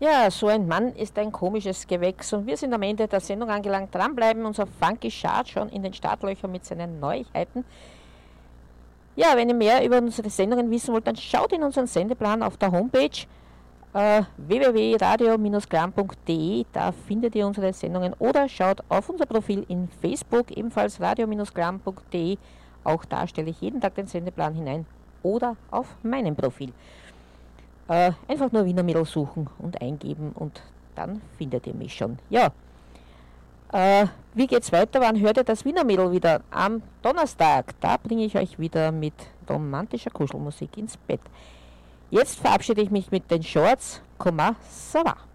Ja, so ein Mann ist ein komisches Gewächs und wir sind am Ende der Sendung angelangt. Dranbleiben, unser Funky Chart schon in den Startlöchern mit seinen Neuigkeiten. Ja, wenn ihr mehr über unsere Sendungen wissen wollt, dann schaut in unseren Sendeplan auf der Homepage www.radio-gram.de, da findet ihr unsere Sendungen, oder schaut auf unser Profil in Facebook, ebenfalls radio-gram.de, auch da stelle ich jeden Tag den Sendeplan hinein, oder auf meinem Profil. Einfach nur Wiener Mädel suchen und eingeben und dann findet ihr mich schon. Ja, wie geht's weiter? Wann hört ihr das Wiener Mädel wieder? Am Donnerstag, da bringe ich euch wieder mit romantischer Kuschelmusik ins Bett. Jetzt verabschiede ich mich mit den Shorts. Comment ça va?